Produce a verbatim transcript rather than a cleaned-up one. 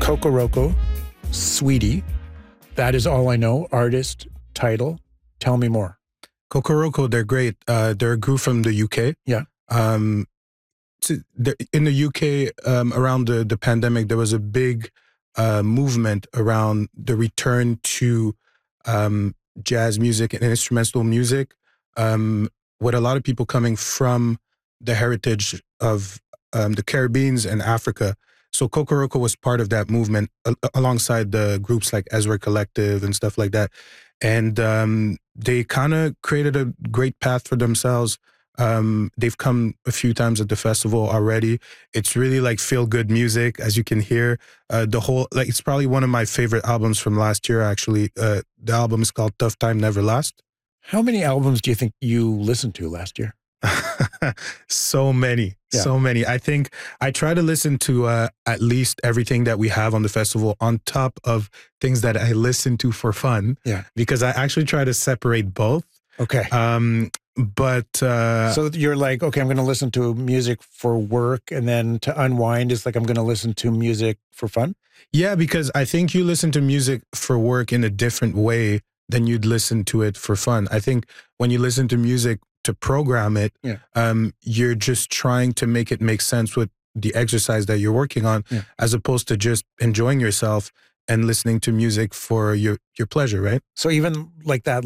Kokoroko, Sweetie. That is all I know. Artist, title. Tell me more. Kokoroko, they're great. Uh, they're a group from the U K. Yeah. Um, in the U K, um, around the, the pandemic, there was a big uh, movement around the return to um, jazz music and instrumental music, um, with a lot of people coming from the heritage of um, the Caribbean and Africa. So Kokoroko was part of that movement, a- alongside the groups like Ezra Collective and stuff like that. And um, they kind of created a great path for themselves. Um, they've come a few times at the festival already. It's really like feel-good music, as you can hear. Uh, the whole, like, it's probably one of my favorite albums from last year, actually. Uh, the album is called Tough Time Never Last. How many albums do you think you listened to last year? So many, yeah. so many. I think I try to listen to uh, at least everything that we have on the festival, on top of things that I listen to for fun. Yeah. Because I actually try to separate both. Okay. Um, but uh, so you're like, okay, I'm going to listen to music for work, and then to unwind is like I'm going to listen to music for fun? Yeah, because I think you listen to music for work in a different way than you'd listen to it for fun. I think when you listen to music to program it, yeah. um, you're just trying to make it make sense with the exercise that you're working on, yeah. as opposed to just enjoying yourself and listening to music for your, your pleasure, right? So even like that